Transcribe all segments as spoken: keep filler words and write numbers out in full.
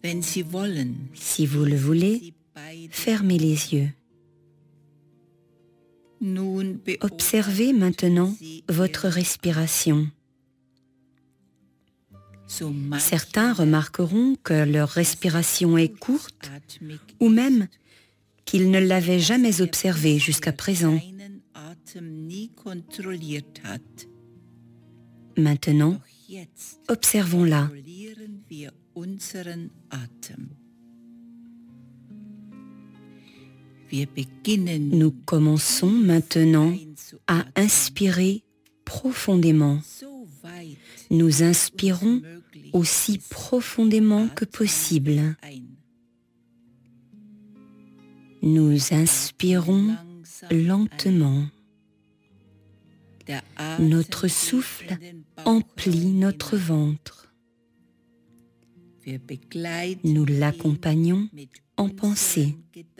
Si vous le voulez, fermez les yeux. Observez maintenant votre respiration. Certains remarqueront que leur respiration est courte ou même qu'ils ne l'avaient jamais observée jusqu'à présent. Maintenant, observons-la. Nous commençons maintenant à inspirer profondément. Nous inspirons aussi profondément que possible. Nous inspirons lentement. Notre souffle emplit notre ventre. Nous l'accompagnons en pensée.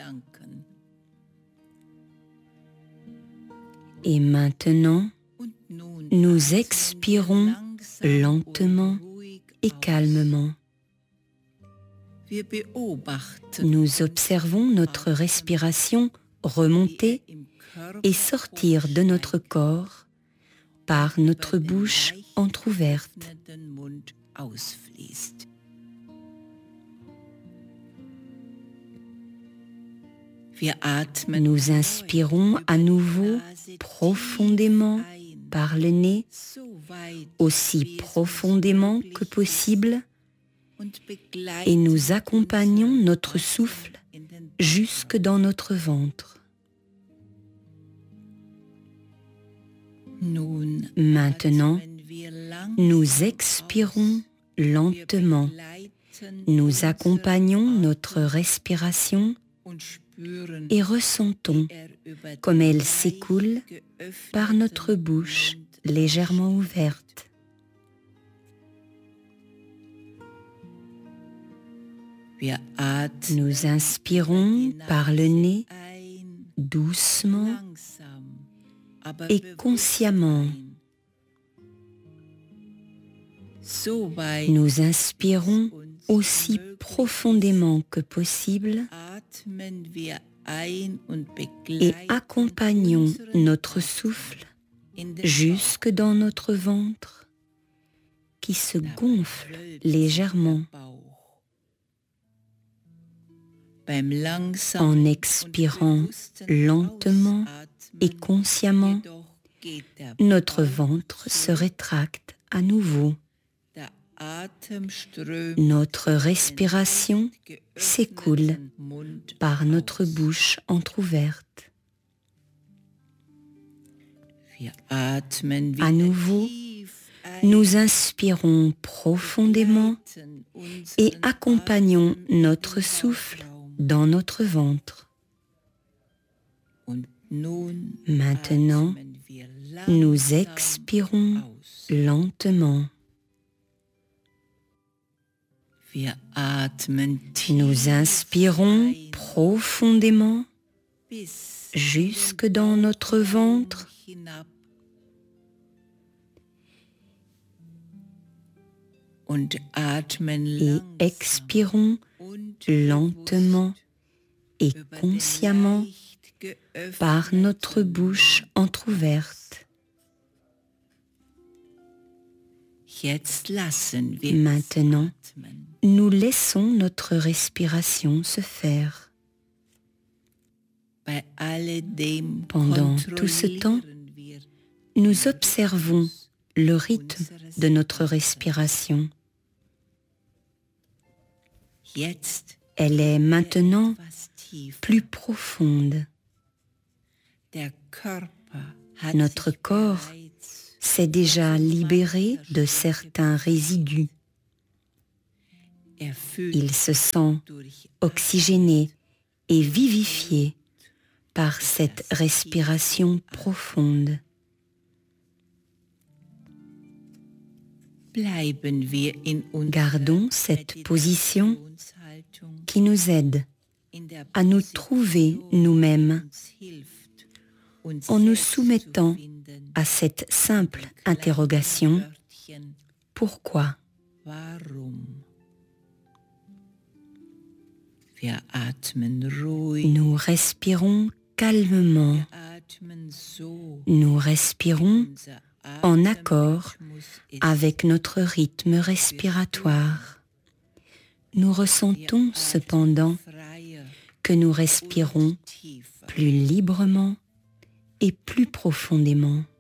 Et maintenant, nous expirons lentement et calmement. Nous observons notre respiration remonter et sortir de notre corps par notre bouche entr'ouverte. Nous inspirons à nouveau profondément par le nez, aussi profondément que possible, et nous accompagnons notre souffle jusque dans notre ventre. Maintenant, nous expirons lentement. Nous accompagnons notre respiration et ressentons comme elle s'écoule par notre bouche légèrement ouverte. Nous inspirons par le nez doucement et consciemment. Nous inspirons aussi profondément que possible et accompagnons notre souffle jusque dans notre ventre qui se gonfle légèrement. En expirant lentement et consciemment, notre ventre se rétracte à nouveau. Notre respiration s'écoule par notre bouche entr'ouverte. À nouveau, nous inspirons profondément et accompagnons notre souffle dans notre ventre. Maintenant, nous expirons lentement. Nous inspirons profondément jusque dans notre ventre et expirons lentement et consciemment par notre bouche entr'ouverte. Maintenant, nous laissons notre respiration se faire. Pendant tout ce temps, nous observons le rythme de notre respiration. Elle est maintenant plus profonde. Notre corps s'est déjà libéré de certains résidus. Il se sent oxygéné et vivifié par cette respiration profonde. Gardons cette position qui nous aide à nous trouver nous-mêmes en nous soumettant à cette simple interrogation: pourquoi ? Wir atmen ruhig. Nous respirons calmement. Wir atmen so. Nous respirons Unser en accord Atemrhythmus ist avec notre rythme respiratoire. Nous ressentons cependant freier que nous respirons und tiefer. plus librement et plus profondément.